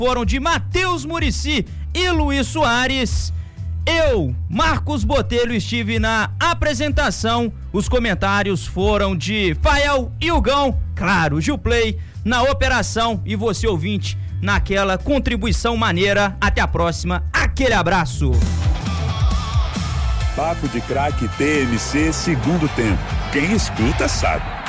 foram de Matheus Muricy e Luiz Soares. Eu, Marcos Botelho, estive na apresentação. Os comentários foram de Fael e Hugão, claro, Gilplay na operação e você, ouvinte, naquela contribuição maneira. Até a próxima, aquele abraço. Papo de Craque TMC, segundo tempo. Quem escuta sabe.